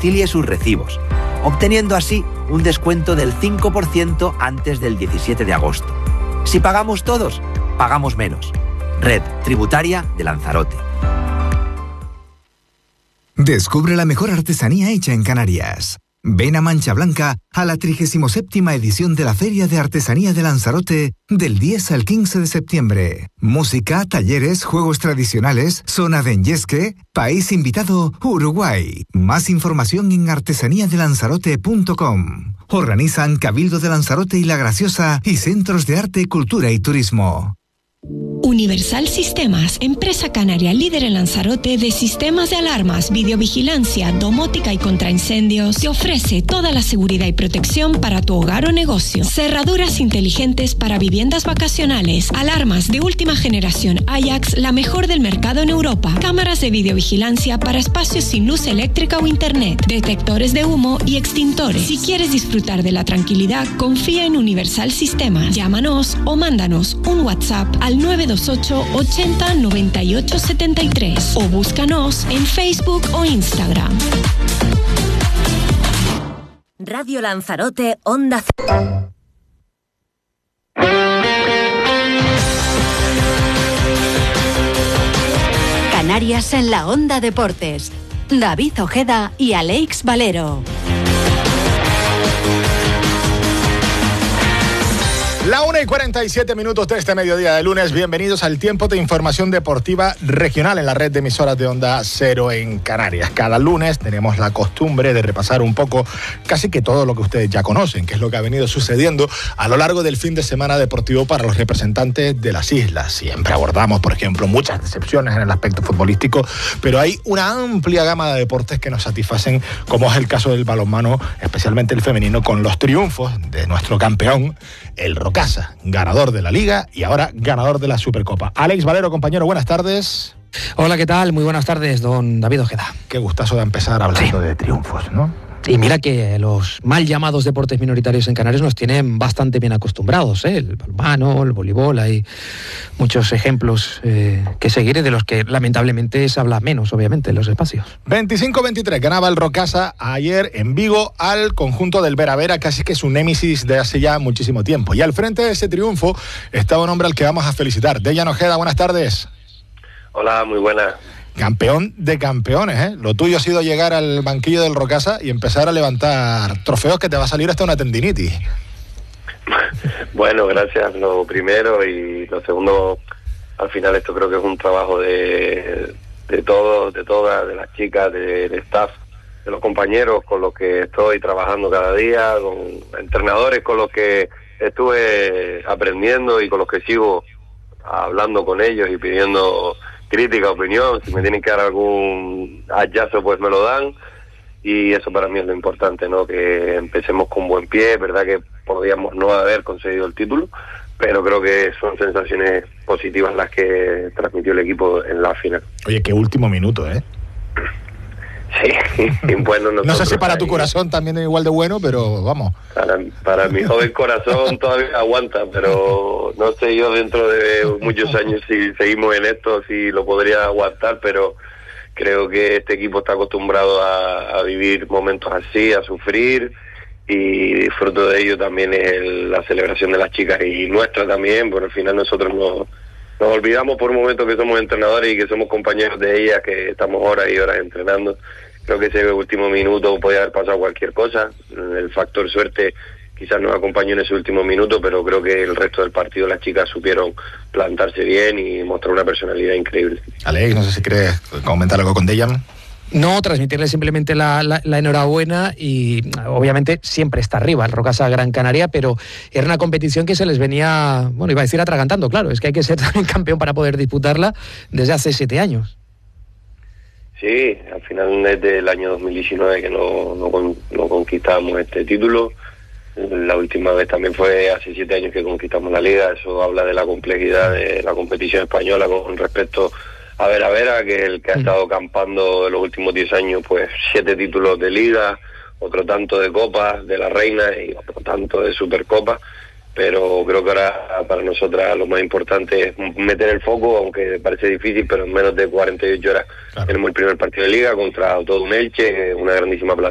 domicilie sus recibos, obteniendo así un descuento del 5% antes del 17 de agosto. Si pagamos todos, pagamos menos. Red Tributaria de Lanzarote. Descubre la mejor artesanía hecha en Canarias. Ven a Mancha Blanca a la 37ª edición de la Feria de Artesanía de Lanzarote del 10 al 15 de septiembre. Música, talleres, juegos tradicionales, zona de enyesque, país invitado Uruguay. Más información en artesaniadelanzarote.com. Organizan Cabildo de Lanzarote y La Graciosa y Centros de Arte, Cultura y Turismo. Universal Sistemas, empresa canaria líder en Lanzarote de sistemas de alarmas, videovigilancia, domótica y contraincendios, te ofrece toda la seguridad y protección para tu hogar o negocio. Cerraduras inteligentes para viviendas vacacionales, alarmas de última generación Ajax, la mejor del mercado en Europa, cámaras de videovigilancia para espacios sin luz eléctrica o internet, detectores de humo y extintores. Si quieres disfrutar de la tranquilidad, confía en Universal Sistemas. Llámanos o mándanos un WhatsApp al 928 80 98 73 o búscanos en Facebook o Instagram. Radio Lanzarote, Onda C. Canarias en la Onda Deportes. David Ojeda y Alex Valero. La 1:47 de este mediodía de lunes. Bienvenidos al tiempo de información deportiva regional en la red de emisoras de Onda Cero en Canarias. Cada lunes tenemos la costumbre de repasar un poco casi que todo lo que ustedes ya conocen, que es lo que ha venido sucediendo a lo largo del fin de semana deportivo para los representantes de las islas. Siempre abordamos, por ejemplo, muchas decepciones en el aspecto futbolístico, pero hay una amplia gama de deportes que nos satisfacen, como es el caso del balonmano, especialmente el femenino, con los triunfos de nuestro campeón, el Rocasa, ganador de la Liga y ahora ganador de la Supercopa. Alex Valero, compañero, buenas tardes. Hola, ¿qué tal? Muy buenas tardes, don David Ojeda. Qué gustazo de empezar hablando de triunfos, ¿no? Y mira que los mal llamados deportes minoritarios en Canarias nos tienen bastante bien acostumbrados, ¿eh? El balonmano, el voleibol, hay muchos ejemplos que seguir y de los que lamentablemente se habla menos, obviamente, en los espacios. 25-23, ganaba el Rocasa ayer en Vigo al conjunto del Vera Vera, casi que su némesis de hace ya muchísimo tiempo. Y al frente de ese triunfo estaba un hombre al que vamos a felicitar. Dejan Ojeda, buenas tardes. Hola, muy buenas. Campeón de campeones, ¿eh? Lo tuyo ha sido llegar al banquillo del Rocasa y empezar a levantar trofeos que te va a salir hasta una tendinitis. Bueno, gracias, lo primero, y lo segundo, al final esto creo que es un trabajo de todos, de todas, de las chicas, del staff, de los compañeros con los que estoy trabajando cada día, con entrenadores con los que estuve aprendiendo y con los que sigo hablando con ellos y pidiendo crítica, opinión. Si me tienen que dar algún hachazo, pues me lo dan, y eso para mí es lo importante, ¿no? Que empecemos con buen pie. Verdad que podíamos no haber conseguido el título, pero creo que son sensaciones positivas las que transmitió el equipo en la final. Oye, qué último minuto, ¿eh? Sí, bueno, no sé si para tu corazón también es igual de bueno, pero vamos. Para mi joven corazón todavía aguanta, pero no sé yo dentro de muchos años si seguimos en esto, si lo podría aguantar, pero creo que este equipo está acostumbrado a vivir momentos así, a sufrir, y fruto de ello también es la celebración de las chicas y nuestra también, porque al final nosotros nos olvidamos por un momento que somos entrenadores y que somos compañeros de ellas, que estamos horas y horas entrenando. Creo que ese último minuto podía haber pasado cualquier cosa. El factor suerte quizás nos acompañó en ese último minuto, pero creo que el resto del partido las chicas supieron plantarse bien y mostrar una personalidad increíble. Alex, no sé si quieres comentar algo con Dejan. No, transmitirle simplemente la enhorabuena, y obviamente siempre está arriba el Rocasa Gran Canaria, pero era una competición que se les venía, bueno, iba a decir atragantando, claro, es que hay que ser también campeón para poder disputarla desde hace 7 años. Sí, al final desde el año 2019 que no conquistamos este título. La última vez también fue hace 7 años que conquistamos la Liga. Eso habla de la complejidad de la competición española con respecto a Vera, que es el que ha estado campando en los últimos 10 años, pues 7 títulos de Liga, otro tanto de Copa de la Reina y otro tanto de Supercopa. Pero creo que ahora para nosotras lo más importante es meter el foco, aunque parece difícil, pero en menos de 48 horas tenemos el primer partido de Liga contra todo un Elche, una grandísima plantilla.